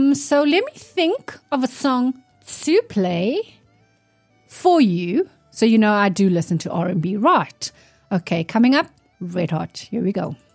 So let me think of a song to play for you. So you know I do listen to R&B, right? Okay, coming up, Red Hot. Here we go.